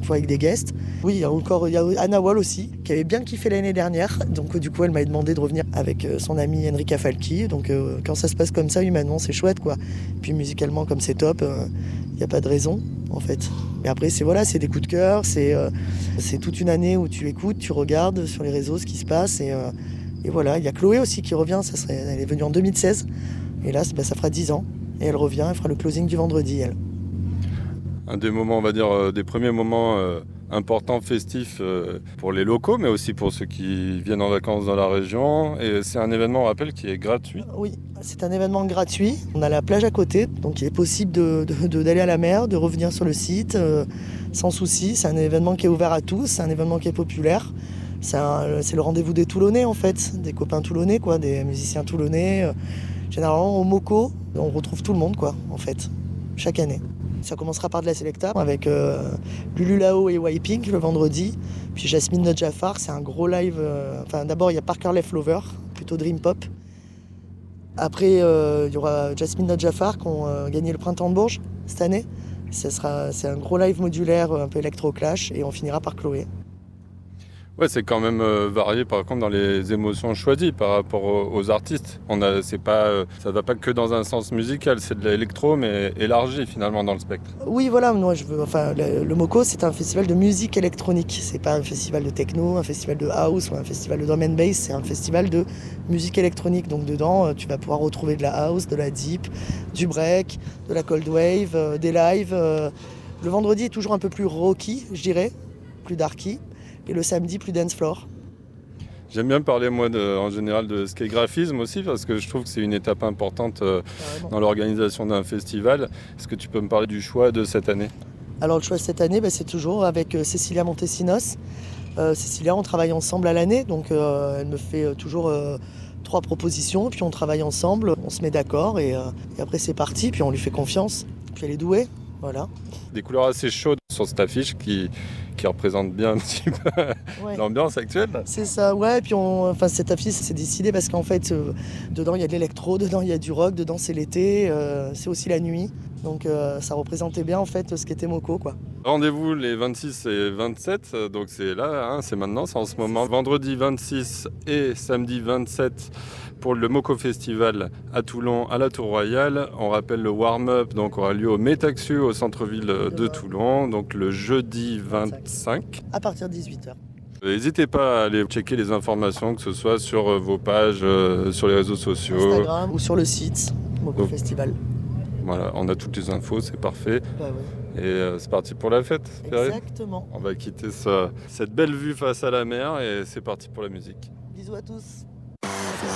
fois avec des guests. Oui, il y a Anna Wall aussi, qui avait bien kiffé l'année dernière. Donc du coup, elle m'a demandé de revenir avec son amie Enrica Falchi. Donc quand ça se passe comme ça, humainement, c'est chouette, quoi. Puis musicalement, comme c'est top, il n'y a pas de raison, en fait. Mais après, c'est des coups de cœur, c'est toute une année où tu écoutes, tu regardes sur les réseaux ce qui se passe. Et voilà, il y a Chloé aussi qui revient, elle est venue en 2016. Et là, ça fera 10 ans. Et elle revient, elle fera le closing du vendredi, elle. Un des moments, on va dire, des premiers moments importants, festifs pour les locaux, mais aussi pour ceux qui viennent en vacances dans la région. Et c'est un événement, on rappelle, qui est gratuit. Oui, c'est un événement gratuit. On a la plage à côté, donc il est possible d'aller à la mer, de revenir sur le site sans souci. C'est un événement qui est ouvert à tous, c'est un événement qui est populaire. C'est le rendez-vous des Toulonnais, en fait, des copains toulonnais, quoi, des musiciens toulonnais. Généralement, au Moco, on retrouve tout le monde, quoi, en fait, chaque année. Ça commencera par de la Selecta avec Lulu Lao et Wiping le vendredi. Puis Jasmine Nodjafar, c'est un gros live. D'abord, il y a Parker Leflover, plutôt Dream Pop. Après, il y aura Jasmine Nodjafar qui ont gagné le Printemps de Bourges cette année. C'est un gros live modulaire, un peu électro-clash. Et on finira par Chloé. Ouais, c'est quand même varié par contre dans les émotions choisies par rapport aux artistes. Ça ne va pas que dans un sens musical, c'est de l'électro mais élargi finalement dans le spectre. Oui, voilà, moi le Moco, c'est un festival de musique électronique. C'est pas un festival de techno, un festival de house ou un festival de drum and bass, c'est un festival de musique électronique. Donc dedans, tu vas pouvoir retrouver de la house, de la deep, du break, de la cold wave, des lives. Le vendredi est toujours un peu plus rocky, je dirais, plus darky. Et le samedi, plus dance floor. J'aime bien parler, moi, en général, de skate-graphisme aussi, parce que je trouve que c'est une étape importante dans l'organisation d'un festival. Est-ce que tu peux me parler du choix de cette année ? Alors, le choix de cette année, c'est toujours avec Cécilia Montesinos. Cécilia, on travaille ensemble à l'année, donc elle me fait toujours 3 propositions, puis on travaille ensemble, on se met d'accord, et après c'est parti, puis on lui fait confiance. Puis elle est douée, voilà. Des couleurs assez chaudes sur cette affiche qui représente bien un petit peu l'ambiance actuelle. C'est ça, ouais. Et puis cette affiche, c'est décidé parce qu'en fait, dedans il y a de l'électro, dedans il y a du rock, dedans c'est l'été, c'est aussi la nuit. Donc ça représentait bien en fait ce qu'était Moco, quoi. Rendez-vous les 26 et 27, donc c'est là, c'est maintenant, c'est en ce moment. Vendredi 26 et samedi 27 pour le Moco Festival à Toulon, à la Tour Royale. On rappelle le warm-up donc aura lieu au Métaxu, au centre-ville de Toulon, donc le jeudi 25. À partir de 18h. N'hésitez pas à aller checker les informations, que ce soit sur vos pages, sur les réseaux sociaux. Instagram ou sur le site Moco Festival. Voilà, on a toutes les infos, c'est parfait. Bah ouais. Et c'est parti pour la fête. Exactement. On va quitter cette belle vue face à la mer et c'est parti pour la musique. Bisous à tous.